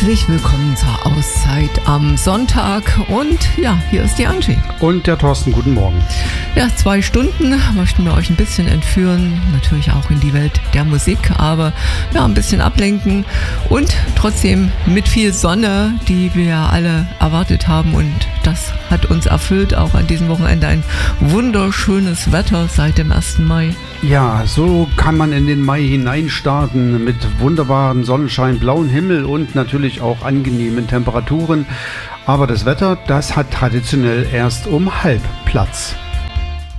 Herzlich willkommen zur Auszeit am Sonntag und ja, hier ist die Angie. Und der Thorsten, guten Morgen. Ja, 2 Stunden möchten wir euch ein bisschen entführen, natürlich auch in die Welt der Musik, aber ja, ein bisschen ablenken und trotzdem mit viel Sonne, die wir alle erwartet haben, und das hat uns erfüllt, auch an diesem Wochenende ein wunderschönes Wetter seit dem 1. Mai. Ja, so kann man in den Mai hineinstarten mit wunderbaren Sonnenschein, blauen Himmel und natürlich auch angenehmen Temperaturen. Aber das Wetter, das hat traditionell erst um halb Platz.